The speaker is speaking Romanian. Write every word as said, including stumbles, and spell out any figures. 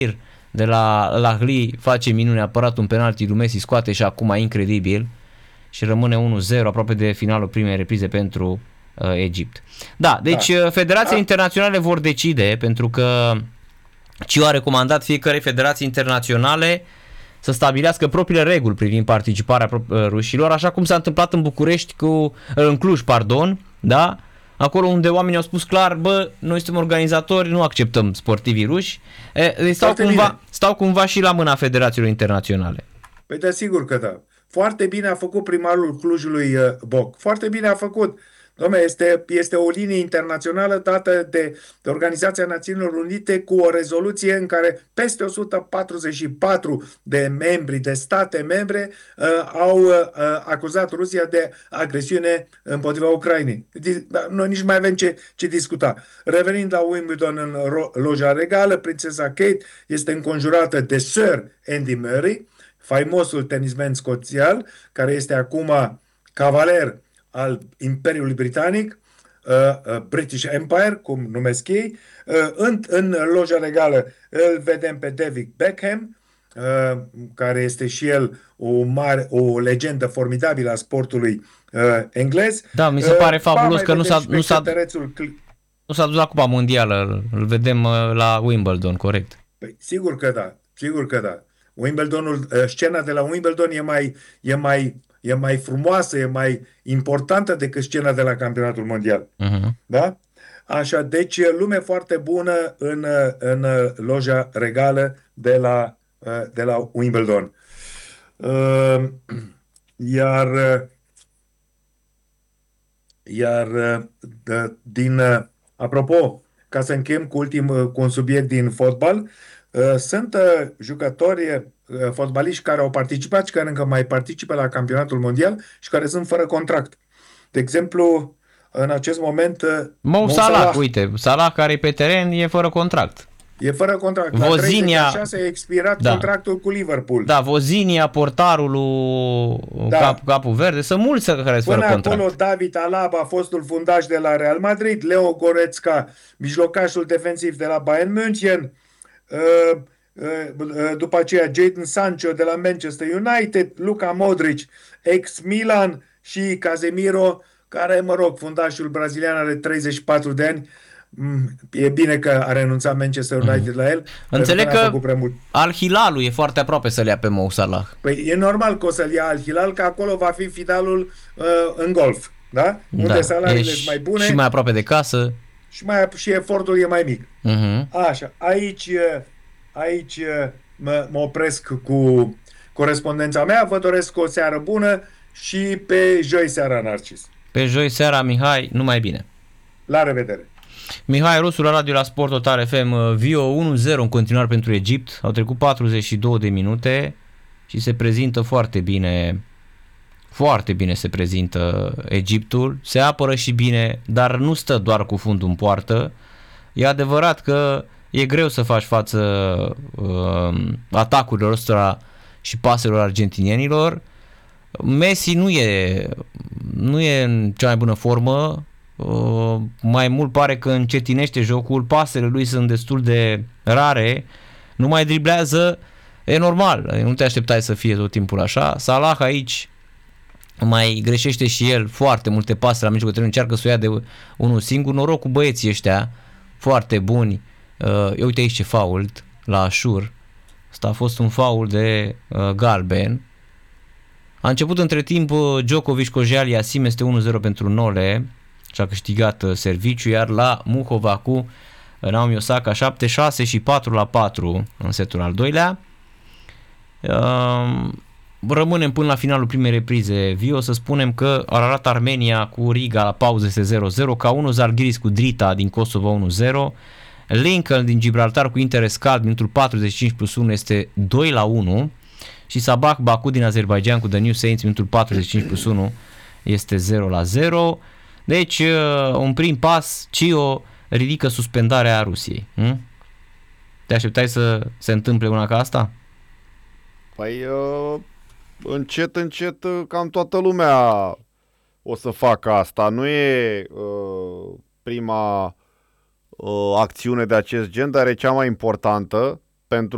de la Lahli face minune, a apărat un penalti, lui Messi scoate și acum incredibil și rămâne unu zero aproape de finalul primei reprize pentru uh, Egipt. Da, deci da. Federațiile da. internaționale vor decide, pentru că C I O a recomandat fiecare federații internaționale să stabilească propriile reguli privind participarea rușilor, așa cum s-a întâmplat în București cu, în Cluj, pardon, da? Acolo unde oamenii au spus clar, bă, noi suntem organizatori, nu acceptăm sportivii ruși. E, stau, cumva, stau cumva și la mâna federațiilor internaționale. Păi da, sigur că da. Foarte bine a făcut primarul Clujului Boc. Foarte bine a făcut. Dom'le, este, este o linie internațională dată de, de Organizația Națiunilor Unite cu o rezoluție în care peste o sută patruzeci și patru de membri, de state membre, uh, au uh, acuzat Rusia de agresiune împotriva Ucrainei. Noi nici mai avem ce, ce discuta. Revenind la Wimbledon în loja regală, prințesa Kate este înconjurată de Sir Andy Murray, faimosul tenismen scoțial, care este acum cavaler al Imperiului Britanic, uh, uh, British Empire, cum numesc ei. Uh, în, în loja regală îl vedem pe David Beckham, uh, care este și el o, mare, o legendă formidabilă a sportului uh, englez. Da, mi se pare uh, fabulos că nu s-a, nu, s-a, cl- nu s-a dus la Cupa Mondială, îl vedem uh, la Wimbledon, corect? Păi, sigur că da, sigur că da. Wimbledonul, uh, scena de la Wimbledon e mai... E mai e mai frumoasă, e mai importantă decât scena de la campionatul mondial. Uh-huh. Da? Așa, deci lume foarte bună în, în loja regală de la, de la Wimbledon. Iar, iar din, apropo, ca să încheiem cu ultim cu un subiect din fotbal, sunt jucători fotbaliști care au participat și care încă mai participă la campionatul mondial și care sunt fără contract. De exemplu, în acest moment Mo Salah, Salah, uite, Salah care e pe teren e fără contract. E fără contract. Vozinia, la treizeci și șase a expirat da. contractul cu Liverpool. Da, Vozinia, portarul lui da. Cap, Capul Verde, sunt mulți care sunt fără contract. Până acolo David Alaba, fostul fundaș de la Real Madrid, Leo Goretzka, mijlocașul defensiv de la Bayern München, uh, după aceea Jadon Sancho de la Manchester United, Luka Modric, ex-Milan și Casemiro, care, mă rog, fundașul brazilian, are treizeci și patru de ani. E bine că a renunțat Manchester United mm. la el. Înțeleg că Al Hilalul e foarte aproape să-l ia pe Mo Salah. Păi e normal că o să-l ia Al Hilal, că acolo va fi finalul uh, în golf. Da? Unde da, salariile sunt mai bune. Și mai aproape de casă. Și, mai, și efortul e mai mic. Uh-huh. Așa, aici... Aici mă, mă opresc cu corespondența mea. Vă doresc o seară bună și pe joi seara, Narcis. Pe joi seara, Mihai, numai bine. La revedere. Mihai Rusu la radio la Sport Total F M. Vio unu zero în continuare pentru Egipt. Au trecut patruzeci și două de minute și se prezintă foarte bine. Foarte bine se prezintă Egiptul. Se apără și bine, dar nu stă doar cu fundul în poartă. E adevărat că e greu să faci față uh, atacurilor ăstora și paselor argentinienilor. Messi nu e, nu e în cea mai bună formă, uh, mai mult pare că încetinește jocul, pasele lui sunt destul de rare, nu mai driblează, e normal, nu te așteptai să fie tot timpul așa. Salah aici mai greșește și el foarte multe pase la mijlocul terenului, încearcă să o ia de unul singur, noroc cu băieții ăștia foarte buni. Uh, uite aici ce faul la Ashur. Asta a fost un faul de uh, galben. A început între timp uh, Djokovic Kojal Yassim, este unu zero pentru Nole și a câștigat uh, serviciu, iar la Muhova cu uh, Naomi Osaka șapte șase și patru la patru în setul al doilea. Uh, rămânem până la finalul primei reprize. Vio, să spunem că Ararat Armenia cu Riga la pauză este zero zero, K unu Zalgiris cu Drita din Kosovo unu zero, Lincoln din Gibraltar cu Interes Cald minutul patruzeci și cinci plus unu este doi la unu și Sabah Baku din Azerbaijan cu The New Saints minutul patruzeci și cinci plus unu este zero la zero. Deci un prim pas, C I O ridică suspendarea Rusiei. Hm? Te așteptai să se întâmple una ca asta? Păi uh, încet, încet cam toată lumea o să facă asta. Nu e uh, prima uh, acțiune de acest gen, dar e cea mai importantă pentru